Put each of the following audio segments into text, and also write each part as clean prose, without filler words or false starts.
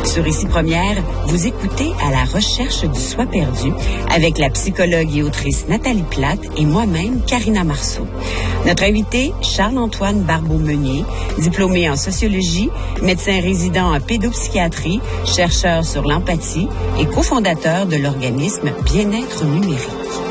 Sur Ici Première, vous écoutez À la recherche du soi perdu avec la psychologue et autrice Nathalie Plate et moi-même, Karina Marceau. Notre invité, Charles-Antoine Barbeau-Meunier, diplômé en sociologie, médecin résident en pédopsychiatrie, chercheur sur l'empathie et cofondateur de l'organisme Bien-être numérique.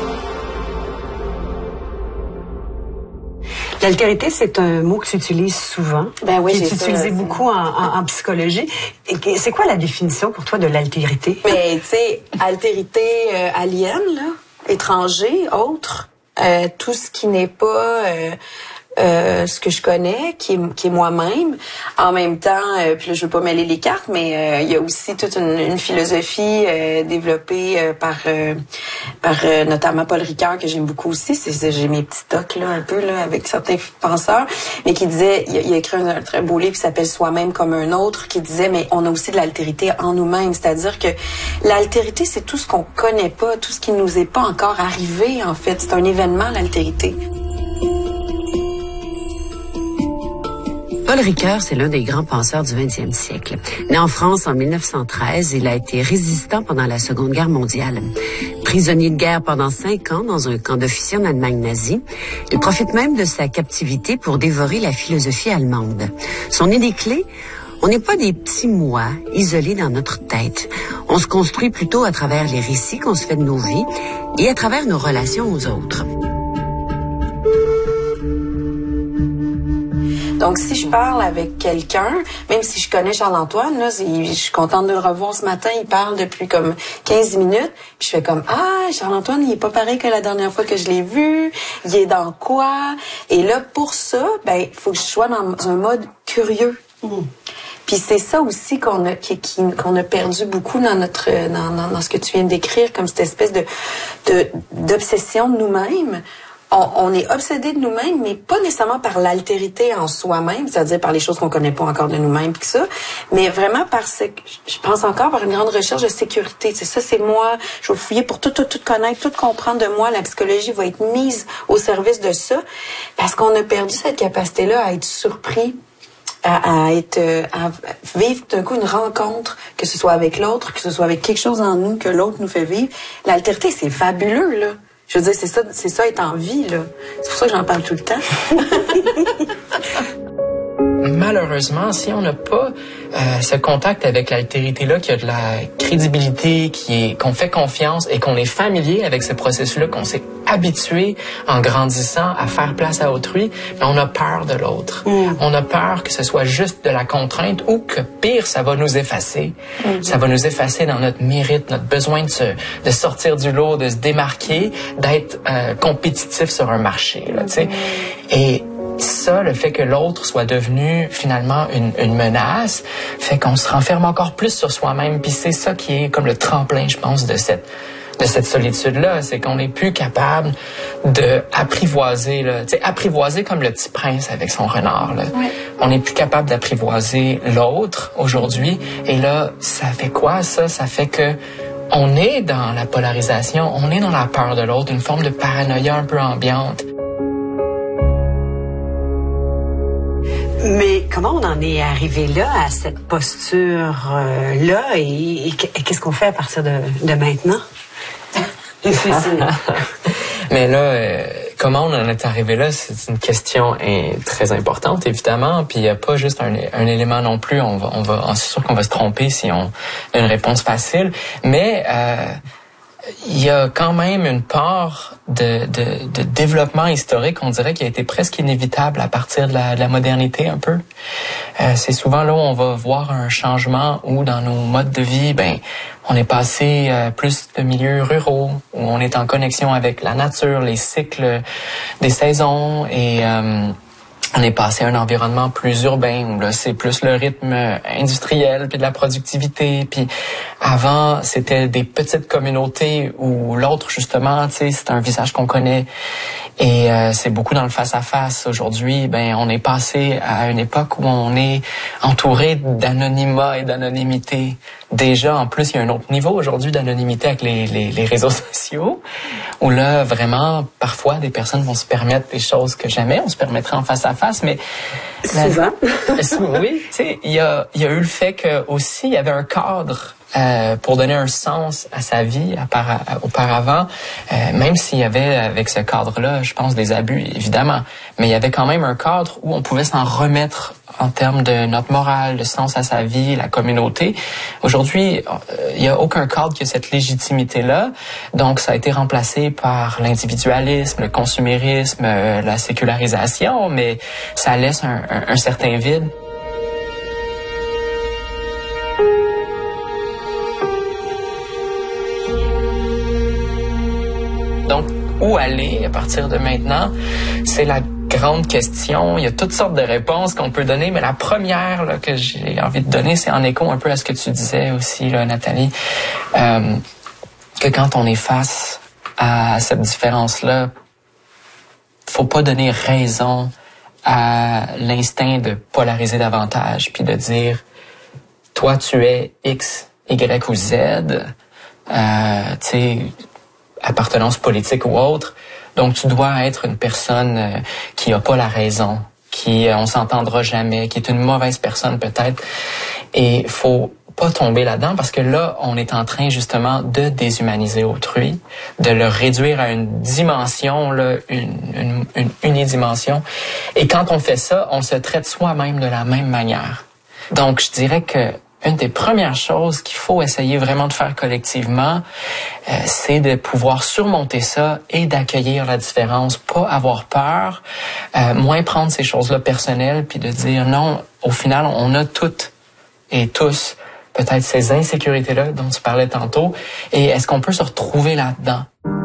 L'altérité, c'est un mot que tu utilises souvent. Ben oui, qui est utilisé beaucoup en psychologie. Et c'est quoi la définition pour toi de l'altérité? Ben, tu sais, altérité, alien, là, étranger, autre, tout ce qui n'est pas ce que je connais, qui est moi-même. En même temps, puis là, je veux pas mêler les cartes, mais il y a aussi toute une philosophie développée par notamment Paul Ricoeur, que j'aime beaucoup aussi. J'ai mes petits tocs là un peu là avec certains penseurs, mais qui disait, il a écrit un très beau livre qui s'appelle Soi-même comme un autre, qui disait, mais on a aussi de l'altérité en nous-mêmes, c'est-à-dire que l'altérité, c'est tout ce qu'on connaît pas, tout ce qui nous est pas encore arrivé en fait. C'est un événement, l'altérité. Paul Ricoeur, c'est l'un des grands penseurs du 20e siècle. Né en France en 1913, il a été résistant pendant la Seconde Guerre mondiale. Prisonnier de guerre pendant 5 ans dans un camp d'officiers en Allemagne nazie, il profite même de sa captivité pour dévorer la philosophie allemande. Son idée clé: on n'est pas des petits moi isolés dans notre tête. On se construit plutôt à travers les récits qu'on se fait de nos vies et à travers nos relations aux autres. Donc, si je parle avec quelqu'un, même si je connais Charles-Antoine, là, je suis contente de le revoir ce matin, il parle depuis comme 15 minutes, puis je fais comme, Charles-Antoine, il est pas pareil que la dernière fois que je l'ai vu, il est dans quoi? Et là, pour ça, ben, il faut que je sois dans un mode curieux. Puis c'est ça aussi qu'on a perdu beaucoup dans dans ce que tu viens de décrire, comme cette espèce d'obsession de nous-mêmes. On est obsédé de nous-mêmes, mais pas nécessairement par l'altérité en soi-même, c'est-à-dire par les choses qu'on connaît pas encore de nous-mêmes, pis ça, mais vraiment je pense encore par une grande recherche de sécurité. C'est ça, c'est moi. Je vais fouiller pour tout connaître, tout comprendre de moi. La psychologie va être mise au service de ça, parce qu'on a perdu cette capacité-là à être surpris, à vivre d'un coup une rencontre, que ce soit avec l'autre, que ce soit avec quelque chose en nous que l'autre nous fait vivre. L'altérité, c'est fabuleux, là. Je veux dire, c'est ça être en vie, là. C'est pour ça que j'en parle tout le temps. Malheureusement, si on n'a pas ce contact avec l'altérité-là, qui a de la crédibilité, qu'on fait confiance et qu'on est familier avec ce processus-là, qu'on s'est habitué en grandissant à faire place à autrui, ben on a peur de l'autre. On a peur que ce soit juste de la contrainte ou que pire, ça va nous effacer. Ça va nous effacer dans notre mérite, notre besoin de sortir du lot, de se démarquer, d'être compétitif sur un marché, là, tu sais. Et ça, le fait que l'autre soit devenu finalement une menace, fait qu'on se renferme encore plus sur soi-même. Puis c'est ça qui est comme le tremplin, je pense, de cette solitude-là, c'est qu'on n'est plus capable de apprivoiser, là, tu sais, apprivoiser comme le petit prince avec son renard, là. Ouais. On n'est plus capable d'apprivoiser l'autre aujourd'hui. Et là, ça fait quoi, ça? Ça fait que on est dans la polarisation, on est dans la peur de l'autre, une forme de paranoïa un peu ambiante. Mais comment on en est arrivé là, à cette posture-là, et qu'est-ce qu'on fait à partir de maintenant? Mais là, comment on en est arrivé là, c'est une question très importante, évidemment. Puis il n'y a pas juste un élément non plus. C'est sûr qu'on va se tromper si on a une réponse facile. Mais il y a quand même une part de développement historique, on dirait, qui a été presque inévitable à partir de la modernité un peu. C'est souvent là où on va voir un changement où dans nos modes de vie, on est passé plus de milieux ruraux, où on est en connexion avec la nature, les cycles des saisons, et on est passé à un environnement plus urbain où là c'est plus le rythme industriel puis de la productivité. Puis avant c'était des petites communautés où l'autre justement, tu sais, c'est un visage qu'on connaît et c'est beaucoup dans le face à face. Aujourd'hui, on est passé à une époque où on est entouré d'anonymat et d'anonymité. Déjà, en plus, il y a un autre niveau aujourd'hui d'anonymité avec les réseaux sociaux, où là, vraiment, parfois, des personnes vont se permettre des choses que jamais on se permettrait en face à face. face, mais souvent. Oui, tu sais, il y a eu le fait que aussi il y avait un cadre pour donner un sens à sa vie auparavant, même s'il y avait avec ce cadre-là, je pense, des abus, évidemment, mais il y avait quand même un cadre où on pouvait s'en remettre en termes de notre morale, le sens à sa vie, la communauté. Aujourd'hui, il n'y a aucun cadre qui a cette légitimité-là, donc ça a été remplacé par l'individualisme, le consumérisme, la sécularisation, mais ça laisse un certain vide. Donc, où aller à partir de maintenant? C'est la grande question. Il y a toutes sortes de réponses qu'on peut donner, mais la première là, que j'ai envie de donner, c'est en écho un peu à ce que tu disais aussi, là, Nathalie, que quand on est face à cette différence-là, faut pas donner raison à l'instinct de polariser davantage, puis de dire, toi, tu es X, Y ou Z, tu sais, appartenance politique ou autre. Donc, tu dois être une personne qui a pas la raison, qui on s'entendra jamais, qui est une mauvaise personne peut-être. Et faut pas tomber là-dedans parce que là, on est en train justement de déshumaniser autrui, de le réduire à une dimension, là, une unidimension. Et quand on fait ça, on se traite soi-même de la même manière. Donc, je dirais que une des premières choses qu'il faut essayer vraiment de faire collectivement, c'est de pouvoir surmonter ça et d'accueillir la différence, pas avoir peur, moins prendre ces choses-là personnelles, puis de dire non, au final, on a toutes et tous peut-être ces insécurités-là dont tu parlais tantôt, et est-ce qu'on peut se retrouver là-dedans?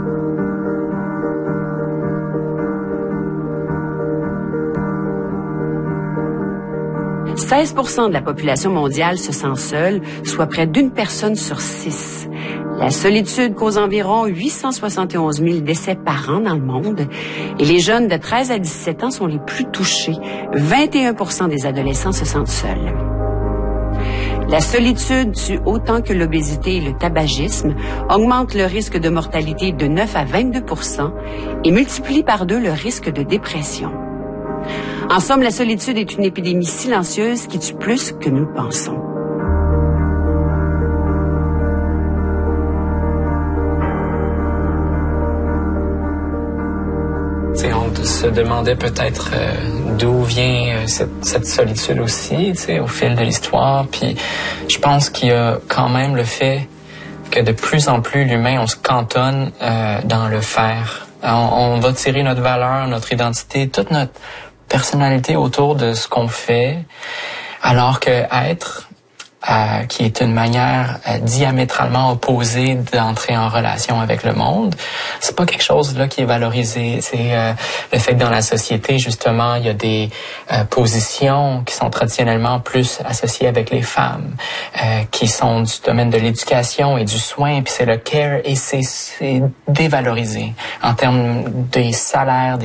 « 16% de la population mondiale se sent seule, soit près d'une personne sur 6. La solitude cause environ 871 000 décès par an dans le monde. Et les jeunes de 13 à 17 ans sont les plus touchés. 21% des adolescents se sentent seuls. La solitude tue autant que l'obésité et le tabagisme, augmente le risque de mortalité de 9 à 22% et multiplie par 2 le risque de dépression. En somme, la solitude est une épidémie silencieuse qui tue plus que nous le pensons. On se demandait peut-être d'où vient cette solitude aussi, au fil de l'histoire. Puis je pense qu'il y a quand même le fait que de plus en plus l'humain, on se cantonne dans le faire. On va tirer notre valeur, notre identité, toute notre personnalité autour de ce qu'on fait, alors que être qui est une manière diamétralement opposée d'entrer en relation avec le monde, c'est pas quelque chose là qui est valorisé. C'est le fait que dans la société, justement, il y a des positions qui sont traditionnellement plus associées avec les femmes, qui sont du domaine de l'éducation et du soin, puis c'est le care, et c'est dévalorisé en termes des salaires,